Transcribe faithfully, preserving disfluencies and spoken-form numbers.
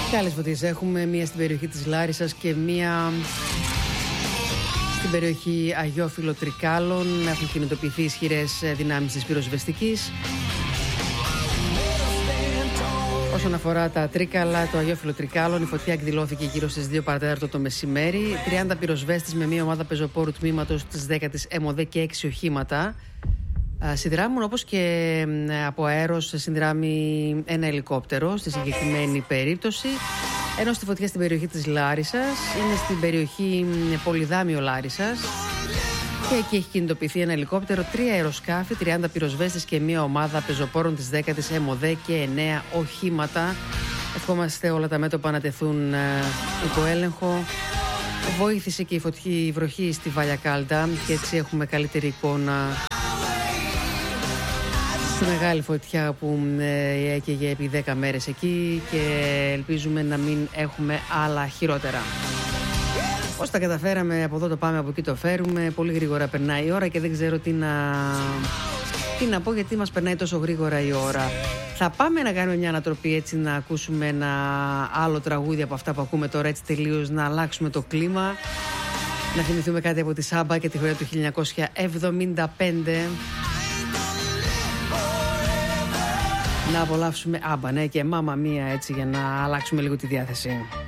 Καλές φωτίες έχουμε, μία στην περιοχή της Λάρισσας και μία στην περιοχή Αγιόφυλο Τρικάλων. Έχουν κινητοποιηθεί ισχυρές δυνάμεις της πυροσβεστικής. Όσον αφορά τα Τρίκαλα, το Αγιόφυλο Τρικάλων, η φωτιά εκδηλώθηκε γύρω στις δύο παρατέταρτο το μεσημέρι. τριάντα πυροσβέστες με μία ομάδα πεζοπόρου τμήματος της δέκατης ΕΜΟΔΕ και έξι οχήματα συνδράμουν, όπως και από αέρος συνδράμει ένα ελικόπτερο στη συγκεκριμένη περίπτωση. Ενώ στη φωτιά στην περιοχή της Λάρισσας είναι στην περιοχή Πολυδάμιο Λάρισσας και εκεί έχει κινητοποιηθεί ένα ελικόπτερο, τρία αεροσκάφη, τριάντα πυροσβέστες και μία ομάδα πεζοπόρων της δέκατης ΕΜΟΔΕ και εννέα οχήματα. Ευχόμαστε όλα τα μέτωπα να τεθούν υπό έλεγχο. Βοήθησε και η, φωτιά, η βροχή στη Βαλιακάλτα και έτσι έχουμε καλύτερη εικόνα στη μεγάλη φωτιά που ε, έκαιγε επί δέκα μέρες εκεί και ελπίζουμε να μην έχουμε άλλα χειρότερα. Πώς τα καταφέραμε, από εδώ το πάμε, από εκεί το φέρουμε. Πολύ γρήγορα περνάει η ώρα και δεν ξέρω τι να, τι να πω, γιατί μας περνάει τόσο γρήγορα η ώρα. Θα πάμε να κάνουμε μια ανατροπή, έτσι να ακούσουμε ένα άλλο τραγούδι από αυτά που ακούμε τώρα, έτσι τελείως να αλλάξουμε το κλίμα. Να θυμηθούμε κάτι από τη Σάμπα και τη χρονιά του χίλια εννιακόσια εβδομήντα πέντε. Να απολαύσουμε Άμπα, ναι, και Μάμα Μία, έτσι, για να αλλάξουμε λίγο τη διάθεση.